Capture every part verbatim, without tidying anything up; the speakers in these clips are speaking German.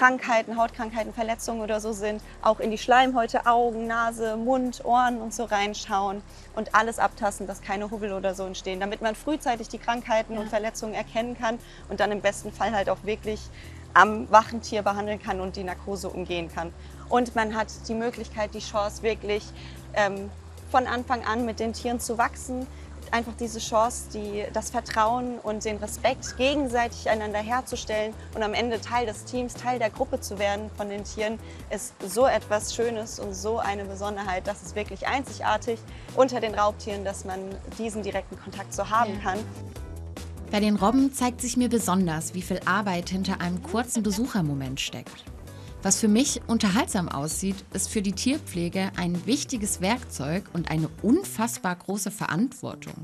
Krankheiten, Hautkrankheiten, Verletzungen oder so sind, auch in die Schleimhäute, Augen, Nase, Mund, Ohren und so reinschauen und alles abtasten, dass keine Hubbel oder so entstehen, damit man frühzeitig die Krankheiten ja. und Verletzungen erkennen kann und dann im besten Fall halt auch wirklich am wachen Tier behandeln kann und die Narkose umgehen kann. Und man hat die Möglichkeit, die Chance wirklich ähm, von Anfang an mit den Tieren zu wachsen. Einfach diese Chance, die, das Vertrauen und den Respekt gegenseitig einander herzustellen und am Ende Teil des Teams, Teil der Gruppe zu werden von den Tieren, ist so etwas Schönes und so eine Besonderheit. Das ist wirklich einzigartig unter den Raubtieren, dass man diesen direkten Kontakt so haben kann. Bei den Robben zeigt sich mir besonders, wie viel Arbeit hinter einem kurzen Besuchermoment steckt. Was für mich unterhaltsam aussieht, ist für die Tierpflege ein wichtiges Werkzeug und eine unfassbar große Verantwortung.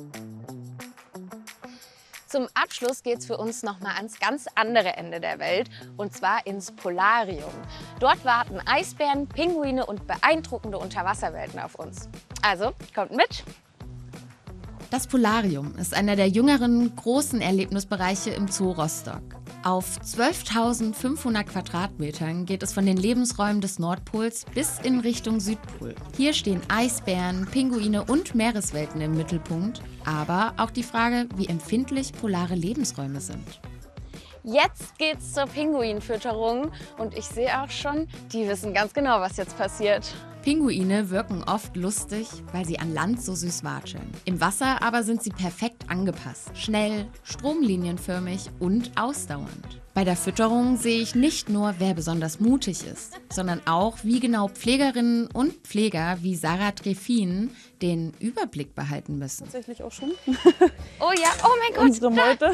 Zum Abschluss geht es für uns nochmal ans ganz andere Ende der Welt, und zwar ins Polarium. Dort warten Eisbären, Pinguine und beeindruckende Unterwasserwelten auf uns. Also, kommt mit! Das Polarium ist einer der jüngeren großen Erlebnisbereiche im Zoo Rostock. Auf zwölftausendfünfhundert Quadratmetern geht es von den Lebensräumen des Nordpols bis in Richtung Südpol. Hier stehen Eisbären, Pinguine und Meereswelten im Mittelpunkt, aber auch die Frage, wie empfindlich polare Lebensräume sind. Jetzt geht's zur Pinguinfütterung und ich sehe auch schon, die wissen ganz genau, was jetzt passiert. Pinguine wirken oft lustig, weil sie an Land so süß watscheln. Im Wasser aber sind sie perfekt angepasst, schnell, stromlinienförmig und ausdauernd. Bei der Fütterung sehe ich nicht nur, wer besonders mutig ist, sondern auch, wie genau Pflegerinnen und Pfleger wie Sarah Trefin den Überblick behalten müssen. Tatsächlich auch schon. Oh ja, oh mein Gott. Unsere Meute.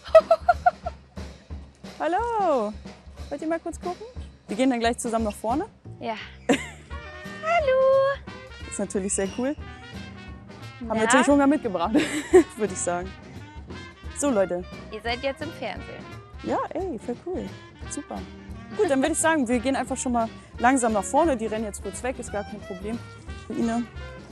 Hallo. Wollt ihr mal kurz gucken? Wir gehen dann gleich zusammen nach vorne. Ja. Hallo! Das ist natürlich sehr cool. Haben Na? natürlich Hunger mitgebracht, würde ich sagen. So Leute. Ihr seid jetzt im Fernsehen. Ja, ey, voll cool. Super. Gut, dann würde ich sagen, wir gehen einfach schon mal langsam nach vorne. Die rennen jetzt kurz weg, ist gar kein Problem. Ina.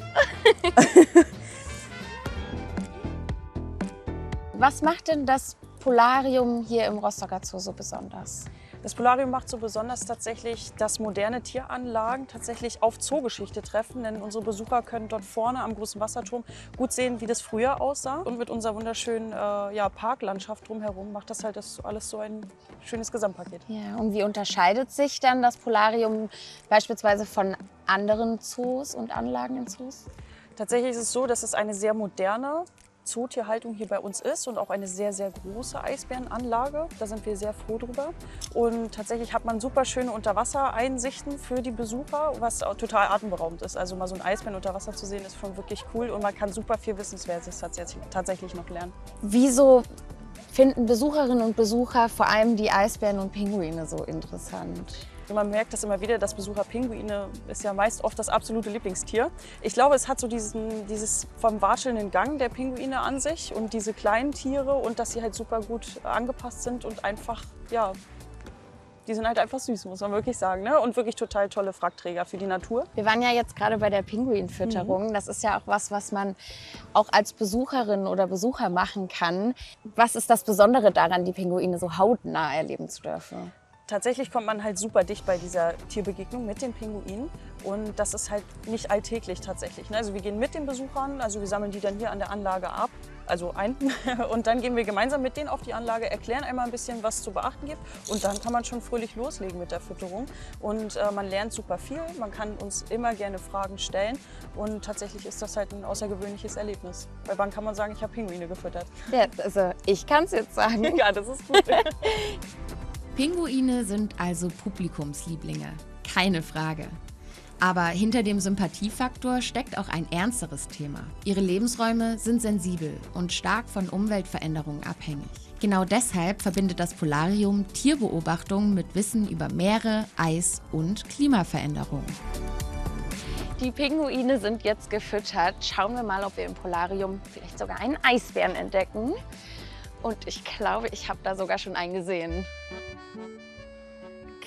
Was macht denn das Polarium hier im Rostocker Zoo so besonders? Das Polarium macht so besonders tatsächlich, dass moderne Tieranlagen tatsächlich auf Zoogeschichte treffen, denn unsere Besucher können dort vorne am großen Wasserturm gut sehen, wie das früher aussah. Und mit unserer wunderschönen äh, ja, Parklandschaft drumherum macht das halt das alles so ein schönes Gesamtpaket. Ja, und wie unterscheidet sich dann das Polarium beispielsweise von anderen Zoos und Anlagen in Zoos? Tatsächlich ist es so, dass es eine sehr moderne Zootierhaltung hier bei uns ist und auch eine sehr, sehr große Eisbärenanlage. Da sind wir sehr froh drüber. Und tatsächlich hat man super schöne Unterwassereinsichten für die Besucher, was auch total atemberaubend ist. Also mal so ein Eisbären unter Wasser zu sehen, ist schon wirklich cool und man kann super viel Wissenswertes tatsächlich noch lernen. Wieso finden Besucherinnen und Besucher vor allem die Eisbären und Pinguine so interessant? Man merkt das immer wieder, dass Besucher Pinguine ist ja meist oft das absolute Lieblingstier. Ich glaube, es hat so diesen, dieses vom watschelnden Gang der Pinguine an sich und diese kleinen Tiere und dass sie halt super gut angepasst sind und einfach, ja, die sind halt einfach süß, muss man wirklich sagen, ne? Und wirklich total tolle Frackträger für die Natur. Wir waren ja jetzt gerade bei der Pinguinfütterung. Mhm. Das ist ja auch was, was man auch als Besucherin oder Besucher machen kann. Was ist das Besondere daran, die Pinguine so hautnah erleben zu dürfen? Tatsächlich kommt man halt super dicht bei dieser Tierbegegnung mit den Pinguinen und das ist halt nicht alltäglich tatsächlich. Also wir gehen mit den Besuchern, also wir sammeln die dann hier an der Anlage ab, also ein und dann gehen wir gemeinsam mit denen auf die Anlage, erklären einmal ein bisschen, was es zu beachten gibt und dann kann man schon fröhlich loslegen mit der Fütterung und äh, man lernt super viel, man kann uns immer gerne Fragen stellen und tatsächlich ist das halt ein außergewöhnliches Erlebnis. Bei wann kann man sagen, ich habe Pinguine gefüttert? Ja, also ich kann es jetzt sagen. Ja, das ist gut. Pinguine sind also Publikumslieblinge, keine Frage. Aber hinter dem Sympathiefaktor steckt auch ein ernsteres Thema. Ihre Lebensräume sind sensibel und stark von Umweltveränderungen abhängig. Genau deshalb verbindet das Polarium Tierbeobachtung mit Wissen über Meere, Eis und Klimaveränderungen. Die Pinguine sind jetzt gefüttert. Schauen wir mal, ob wir im Polarium vielleicht sogar einen Eisbären entdecken. Und ich glaube, ich habe da sogar schon einen gesehen.